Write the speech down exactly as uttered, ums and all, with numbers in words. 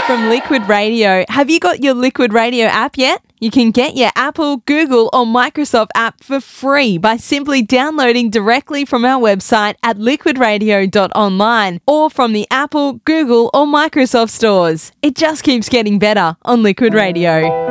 from Liquid Radio. Have you got your Liquid Radio app yet? You can get your Apple, Google or Microsoft app for free by simply downloading directly from our website at liquid radio dot online or from the Apple, Google or Microsoft stores. It just keeps getting better on Liquid Radio.